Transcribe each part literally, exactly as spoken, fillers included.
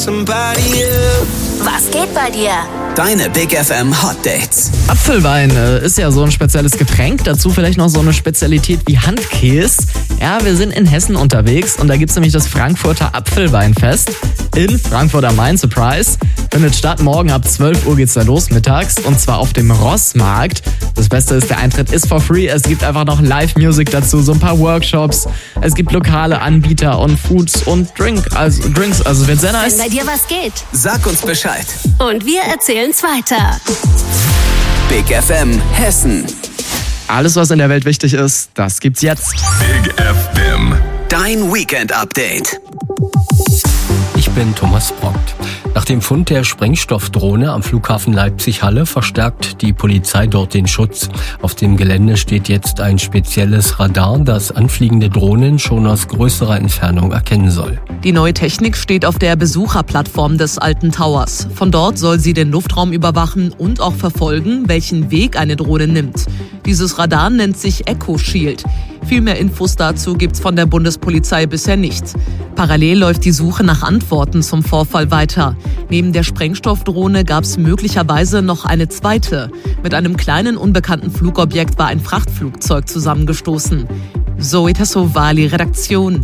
Was geht bei dir? Deine Big F M Hot Dates. Apfelwein äh, ist ja so ein spezielles Getränk. Dazu vielleicht noch so eine Spezialität wie Handkäse. Ja, wir sind in Hessen unterwegs und da gibt's nämlich das Frankfurter Apfelweinfest in Frankfurt am Main. Surprise. Findet statt. Morgen ab zwölf Uhr geht's da los mittags und zwar auf dem Rossmarkt. Das Beste ist, der Eintritt ist for free. Es gibt einfach noch Live-Music dazu, so ein paar Workshops. Es gibt lokale Anbieter und Foods und Drink, also Drinks. Also wird sehr nice. Wenn bei dir was geht. Sag uns Bescheid. Und wir erzählen's weiter. Big F M Hessen. Alles, was in der Welt wichtig ist, das gibt's jetzt. Big F M. Dein Weekend-Update. Ich bin Thomas Brockt. Nach dem Fund der Sprengstoffdrohne am Flughafen Leipzig-Halle verstärkt die Polizei dort den Schutz. Auf dem Gelände steht jetzt ein spezielles Radar, das anfliegende Drohnen schon aus größerer Entfernung erkennen soll. Die neue Technik steht auf der Besucherplattform des alten Towers. Von dort soll sie den Luftraum überwachen und auch verfolgen, welchen Weg eine Drohne nimmt. Dieses Radar nennt sich Echo Shield. Viel mehr Infos dazu gibt's von der Bundespolizei bisher nicht. Parallel läuft die Suche nach Antworten zum Vorfall weiter. Neben der Sprengstoffdrohne gab's möglicherweise noch eine zweite. Mit einem kleinen unbekannten Flugobjekt war ein Frachtflugzeug zusammengestoßen. Zoe Tassovali, Redaktion.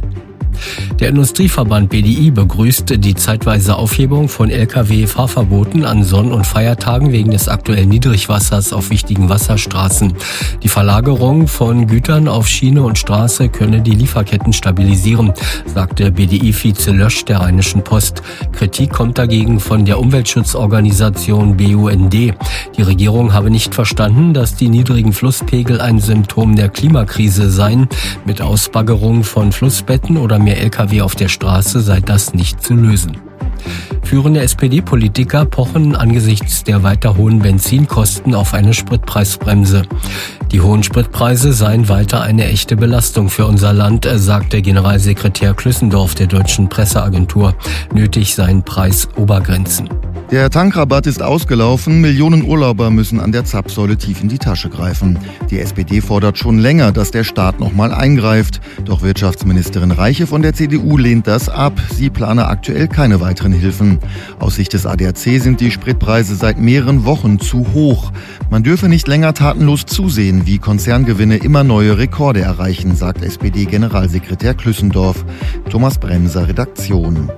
Der Industrieverband B D I begrüßt die zeitweise Aufhebung von L K W-Fahrverboten an Sonn- und Feiertagen wegen des aktuellen Niedrigwassers auf wichtigen Wasserstraßen. Die Verlagerung von Gütern auf Schiene und Straße könne die Lieferketten stabilisieren, sagte B D I-Vize Lösch der Rheinischen Post. Kritik kommt dagegen von der Umweltschutzorganisation B U N D. Die Regierung habe nicht verstanden, dass die niedrigen Flusspegel ein Symptom der Klimakrise seien. Mit Ausbaggerung von Flussbetten oder mehr L K W auf der Straße sei das nicht zu lösen. Führende S P D-Politiker pochen angesichts der weiter hohen Benzinkosten auf eine Spritpreisbremse. Die hohen Spritpreise seien weiter eine echte Belastung für unser Land, sagte Generalsekretär Klüssendorf der Deutschen Presseagentur. Nötig seien Preisobergrenzen. Der Tankrabatt ist ausgelaufen, Millionen Urlauber müssen an der Zapfsäule tief in die Tasche greifen. Die S P D fordert schon länger, dass der Staat nochmal eingreift. Doch Wirtschaftsministerin Reiche von der C D U lehnt das ab. Sie plane aktuell keine weiteren Hilfen. Aus Sicht des A D A C sind die Spritpreise seit mehreren Wochen zu hoch. Man dürfe nicht länger tatenlos zusehen, wie Konzerngewinne immer neue Rekorde erreichen, sagt S P D-Generalsekretär Klüssendorf. Thomas Bremser, Redaktion.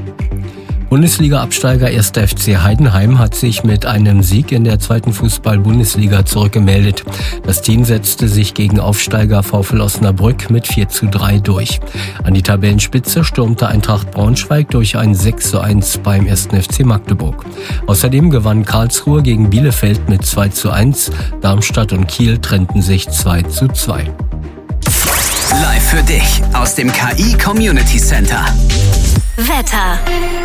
Bundesliga-Absteiger erster F C Heidenheim hat sich mit einem Sieg in der zweiten Fußball-Bundesliga zurückgemeldet. Das Team setzte sich gegen Aufsteiger VfL Osnabrück mit vier zu drei durch. An die Tabellenspitze stürmte Eintracht Braunschweig durch ein sechs zu eins beim ersten F C Magdeburg. Außerdem gewann Karlsruhe gegen Bielefeld mit zwei zu eins. Darmstadt und Kiel trennten sich zwei zu zwei. Live für dich aus dem K I Community Center. Wetter.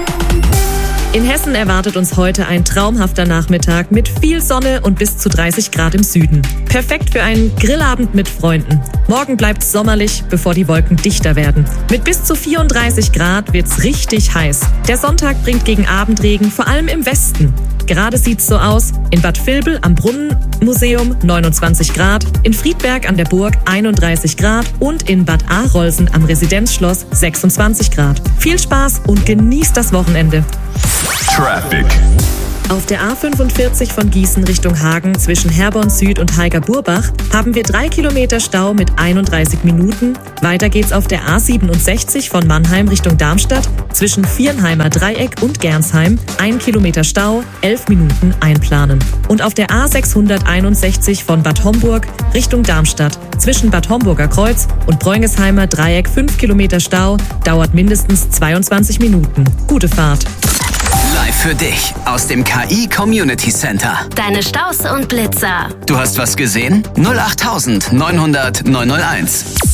In Hessen erwartet uns heute ein traumhafter Nachmittag mit viel Sonne und bis zu dreißig Grad im Süden. Perfekt für einen Grillabend mit Freunden. Morgen bleibt's sommerlich, bevor die Wolken dichter werden. Mit bis zu vierunddreißig Grad wird's richtig heiß. Der Sonntag bringt gegen Abendregen, vor allem im Westen. Gerade sieht's so aus: in Bad Vilbel am Brunnenmuseum neunundzwanzig Grad, in Friedberg an der Burg einunddreißig Grad und in Bad Arolsen am Residenzschloss sechsundzwanzig Grad. Viel Spaß und genießt das Wochenende. Traffic. Auf der A fünfundvierzig von Gießen Richtung Hagen zwischen Herborn Süd und Heiger-Burbach haben wir drei Kilometer Stau mit einunddreißig Minuten. Weiter geht's auf der A siebenundsechzig von Mannheim Richtung Darmstadt zwischen Viernheimer Dreieck und Gernsheim. Ein Kilometer Stau, elf Minuten einplanen. Und auf der A sechshunderteinundsechzig von Bad Homburg Richtung Darmstadt zwischen Bad Homburger Kreuz und Bräungesheimer Dreieck fünf Kilometer Stau, dauert mindestens zweiundzwanzig Minuten. Gute Fahrt. Live für dich aus dem K I Community Center. Deine Staus und Blitzer. Du hast was gesehen? null acht neunhundert neunhunderт neunhunderteins.